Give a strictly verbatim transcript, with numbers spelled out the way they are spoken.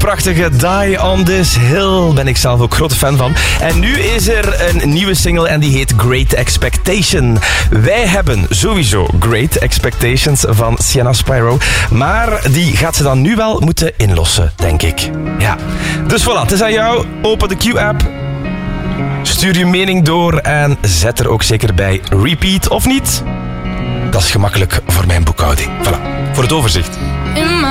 prachtige Die on This Hill. Ben ik zelf ook grote fan van. En nu is er een nieuwe single en die heet Great Expectation. Wij hebben sowieso Great Expectations van Sienna Spyro. Maar die gaat ze dan nu wel moeten inlossen, denk ik. Ja. Dus voilà, het is aan jou. Open de Q-app. Stuur je mening door en zet er ook zeker bij repeat of niet. Dat is gemakkelijk voor mijn boekhouding. Voilà, voor het overzicht.